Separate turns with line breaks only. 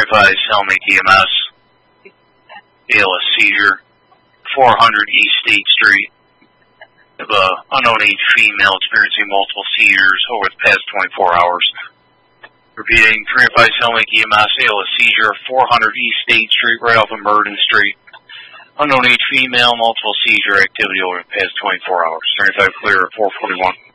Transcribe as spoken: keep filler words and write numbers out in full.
five Selmick E M S, A L S seizure, four hundred East State Street. Of a unknown age female experiencing multiple seizures over the past twenty-four hours. Repeating, three oh five Selmick E M S, A L S seizure, four hundred East State Street, right off of Meriden Street. Unknown age female, multiple seizure activity over the past twenty-four hours. three oh five clear at four forty-one.